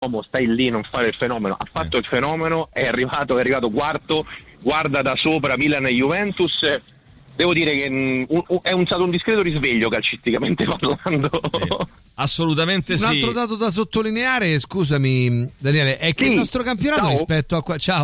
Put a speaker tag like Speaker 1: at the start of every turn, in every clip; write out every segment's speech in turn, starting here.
Speaker 1: stai lì, non fare il fenomeno. Ha fatto il fenomeno, è arrivato quarto, guarda da sopra Milan e Juventus. Devo dire che è stato un discreto risveglio calcisticamente parlando.
Speaker 2: Assolutamente sì.
Speaker 3: Un altro dato da sottolineare, scusami Daniele, è che il nostro campionato rispetto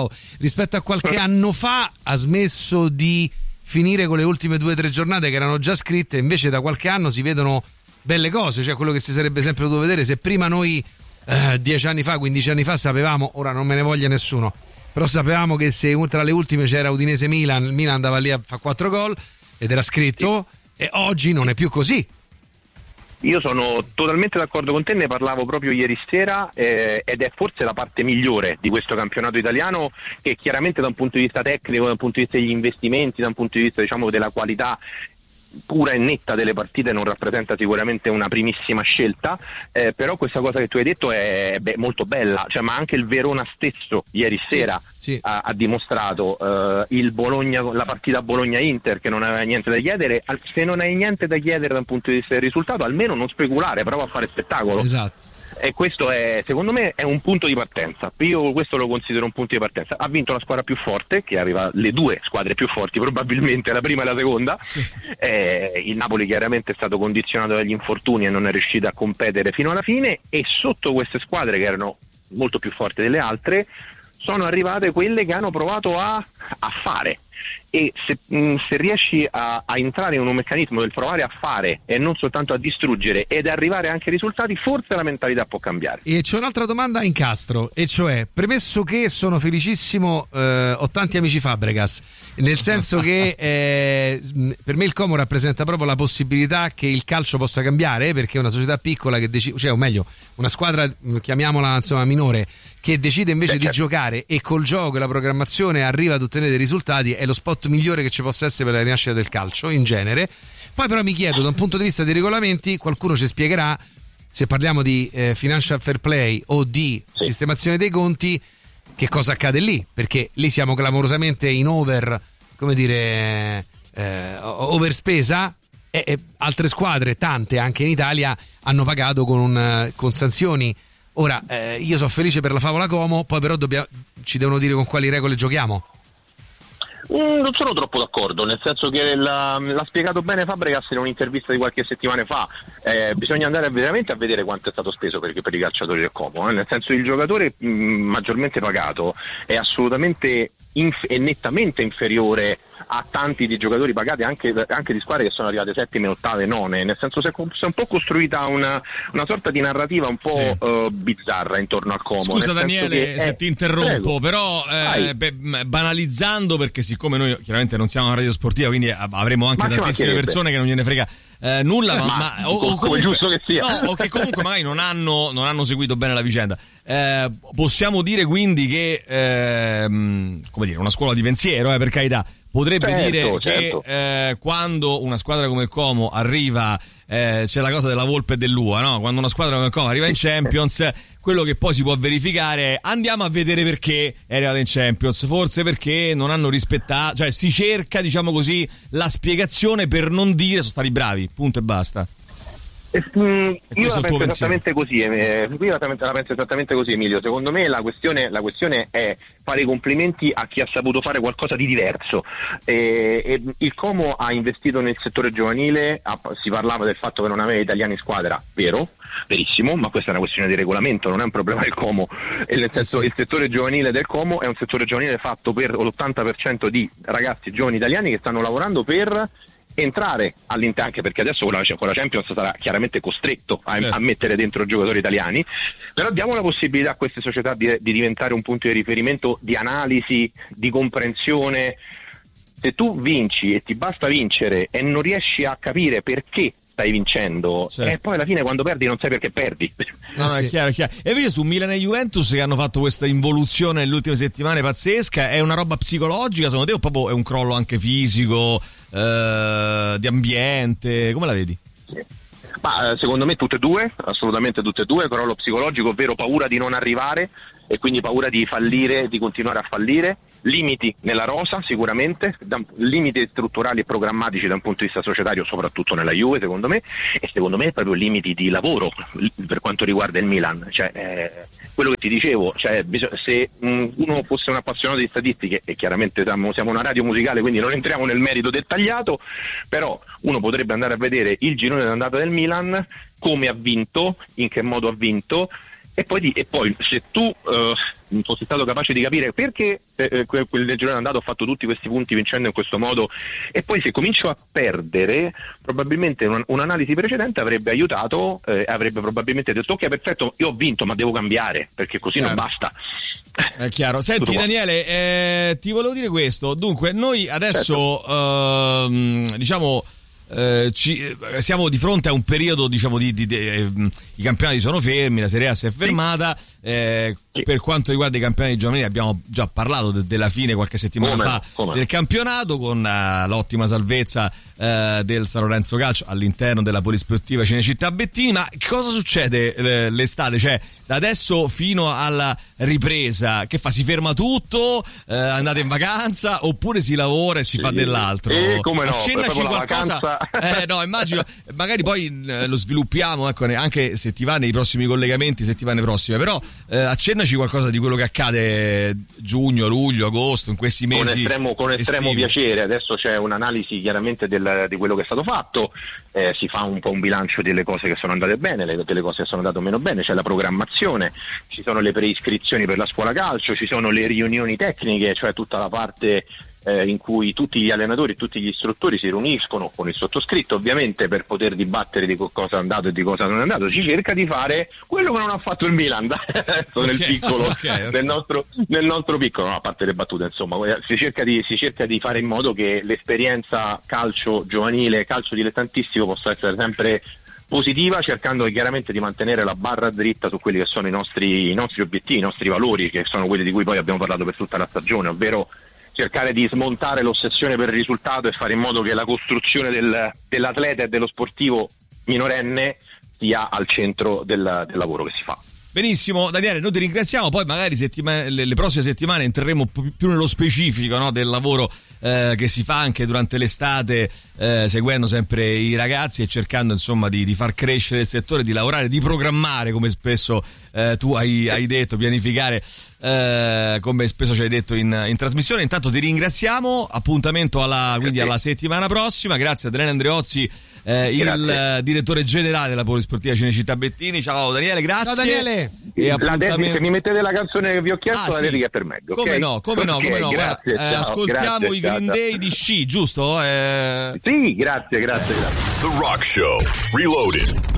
Speaker 3: a qualche anno fa ha smesso di finire con le ultime 2 o 3 giornate che erano già scritte, invece da qualche anno si vedono belle cose, cioè quello che si sarebbe sempre dovuto vedere. Se prima noi 10 anni fa, 15 anni fa sapevamo, ora non me ne voglia nessuno, però sapevamo che se tra le ultime c'era Udinese-Milan, il Milan andava lì a fare 4 gol ed era scritto, e oggi non è più così.
Speaker 1: Io sono totalmente d'accordo con te, ne parlavo proprio ieri sera, ed è forse la parte migliore di questo campionato italiano, che chiaramente da un punto di vista tecnico, da un punto di vista degli investimenti, da un punto di vista diciamo della qualità pura e netta delle partite non rappresenta sicuramente una primissima scelta, però questa cosa che tu hai detto è molto bella, cioè, ma anche il Verona stesso ieri sera ha dimostrato, il Bologna, la partita Bologna-Inter, che non aveva niente da chiedere. Se non hai niente da chiedere dal punto di vista del risultato, almeno non speculare, prova a fare spettacolo.
Speaker 3: Esatto.
Speaker 1: E questo è, secondo me, è un punto di partenza. Io questo lo considero un punto di partenza. Ha vinto la squadra più forte, che aveva le 2 squadre più forti, probabilmente la prima e la seconda. Il Napoli chiaramente è stato condizionato dagli infortuni e non è riuscito a competere fino alla fine, e sotto queste squadre, che erano molto più forti delle altre, sono arrivate quelle che hanno provato a fare. E se riesci a entrare in un meccanismo del provare a fare e non soltanto a distruggere ed arrivare anche ai risultati, forse la mentalità può cambiare.
Speaker 3: E c'è un'altra domanda a incastro, e cioè, premesso che sono felicissimo, ho tanti amici Fabregas, nel senso che per me il Como rappresenta proprio la possibilità che il calcio possa cambiare, perché è una società piccola che decide, cioè, o meglio, una squadra, chiamiamola insomma minore, che decide invece di giocare, e col gioco e la programmazione arriva ad ottenere dei risultati. È lo spot migliore che ci possa essere per la rinascita del calcio in genere. Poi però mi chiedo, da un punto di vista dei regolamenti, qualcuno ci spiegherà, se parliamo di financial fair play o di sistemazione dei conti, che cosa accade lì, perché lì siamo clamorosamente in overspesa, e altre squadre, tante anche in Italia, hanno pagato con sanzioni. Ora, io sono felice per la Favola Como, poi però ci devono dire con quali regole giochiamo.
Speaker 1: Non sono troppo d'accordo, nel senso che l'ha spiegato bene Fabregas in un'intervista di qualche settimana fa. Bisogna andare veramente a vedere quanto è stato speso per i calciatori del Como, nel senso, il giocatore maggiormente pagato è assolutamente e nettamente inferiore a tanti di giocatori pagati anche di squadre che sono arrivate settime, ottave, none, nel senso si è un po' costruita una sorta di narrativa un po' bizzarra intorno al Como.
Speaker 2: Scusa Daniele se ti interrompo, però banalizzando, perché siccome noi chiaramente non siamo una radio sportiva, quindi avremo anche tantissime persone che non gliene frega nulla, o comunque,
Speaker 1: giusto che sia,
Speaker 2: o che comunque magari non hanno seguito bene la vicenda. Possiamo dire quindi che come dire, una scuola di pensiero, per carità, potrebbe dire che quando una squadra come il Como arriva, c'è la cosa della volpe e dell'ua, no? Quando una squadra come il Como arriva in Champions, quello che poi si può verificare è: andiamo a vedere perché è arrivata in Champions, forse perché non hanno rispettato, cioè si cerca, diciamo così, la spiegazione per non dire sono stati bravi, punto e basta.
Speaker 1: Io la penso esattamente così, Emilio. Secondo me la questione è fare i complimenti a chi ha saputo fare qualcosa di diverso. Il Como ha investito nel settore giovanile, si parlava del fatto che non aveva italiani in squadra, verissimo, ma questa è una questione di regolamento, non è un problema del Como. E nel senso, il settore giovanile del Como è un settore giovanile fatto per l'80% di ragazzi giovani italiani che stanno lavorando per entrare all'interno, anche perché adesso con la Champions sarà chiaramente costretto a mettere dentro giocatori italiani, però diamo la possibilità a queste società di diventare un punto di riferimento, di analisi, di comprensione. Se tu vinci e ti basta vincere e non riesci a capire perché stai vincendo, e poi alla fine quando perdi non sai perché perdi.
Speaker 2: No, è chiaro. E invece su Milan e Juventus, che hanno fatto questa involuzione nelle ultime settimane pazzesca, è una roba psicologica secondo te, o proprio è un crollo anche fisico, di ambiente? Come la vedi?
Speaker 1: Ma secondo me tutte e due, assolutamente tutte e due. Crollo psicologico, ovvero paura di non arrivare e quindi paura di fallire, di continuare a fallire. Limiti nella rosa sicuramente, limiti strutturali e programmatici da un punto di vista societario, soprattutto nella Juve secondo me, e secondo me proprio limiti di lavoro per quanto riguarda il Milan, cioè quello che ti dicevo, cioè se uno fosse un appassionato di statistiche, e chiaramente siamo una radio musicale, quindi non entriamo nel merito dettagliato, però uno potrebbe andare a vedere il girone d'andata del Milan, come ha vinto, in che modo ha vinto, e poi se tu fossi stato capace di capire perché quel del girone d'andata ho fatto tutti questi punti vincendo in questo modo, e poi se comincio a perdere, probabilmente un'analisi precedente avrebbe aiutato, avrebbe probabilmente detto ok, perfetto, io ho vinto, ma devo cambiare, perché così non basta.
Speaker 2: È chiaro. Senti Daniele, ti volevo dire questo. Dunque, noi adesso diciamo siamo di fronte a un periodo, diciamo, i campionati sono fermi, la Serie A si è fermata. Per quanto riguarda i campionati giovanili abbiamo già parlato della fine qualche settimana fa del campionato, con l'ottima salvezza del San Lorenzo Calcio all'interno della Polisportiva Cinecittà Bettini. Ma cosa succede l'estate? Cioè, da adesso fino alla ripresa, che fa? Si ferma tutto? Andate in vacanza? Oppure si lavora e si fa dell'altro?
Speaker 1: Come no?
Speaker 2: Accennaci qualcosa. No, immagino, magari poi lo sviluppiamo, ecco, anche se ti va nei prossimi collegamenti, settimane prossime, però accennaci qualcosa di quello che accade giugno, luglio, agosto, in questi mesi.
Speaker 1: Con estremo piacere. Adesso c'è un'analisi chiaramente di quello che è stato fatto, si fa un po' un bilancio delle cose che sono andate bene, delle cose che sono andate meno bene, c'è la programmazione, ci sono le preiscrizioni per la scuola calcio, ci sono le riunioni tecniche, cioè tutta la parte in cui tutti gli allenatori e tutti gli istruttori si riuniscono con il sottoscritto, ovviamente, per poter dibattere di cosa è andato e di cosa non è andato. Si cerca di fare quello che non ha fatto il Milan nel piccolo, nel nostro piccolo, no, a parte le battute, insomma, si cerca di fare in modo che l'esperienza calcio giovanile, calcio dilettantistico possa essere sempre positiva, cercando chiaramente di mantenere la barra dritta su quelli che sono i nostri obiettivi, i nostri valori, che sono quelli di cui poi abbiamo parlato per tutta la stagione, ovvero cercare di smontare l'ossessione per il risultato e fare in modo che la costruzione dell'atleta e dello sportivo minorenne sia al centro del lavoro che si fa.
Speaker 2: Benissimo Daniele, noi ti ringraziamo, poi magari le prossime settimane entreremo più nello specifico, no, del lavoro che si fa anche durante l'estate, seguendo sempre i ragazzi e cercando, insomma, di far crescere il settore, di lavorare, di programmare, come spesso tu hai detto, pianificare, come spesso ci hai detto in trasmissione. Intanto ti ringraziamo, appuntamento alla settimana prossima. Grazie a Daniele Andreozzi, il direttore generale della Polisportiva Cinecittà Bettini. Ciao Daniele, grazie.
Speaker 3: Ciao Daniele.
Speaker 1: E se mi mettete la canzone che vi ho chiesto, la dedica per me.
Speaker 2: Come no.
Speaker 1: Grazie,
Speaker 2: ascoltiamo i Green Day di Sci, giusto?
Speaker 1: Sì, grazie.
Speaker 4: The Rock Show Reloaded.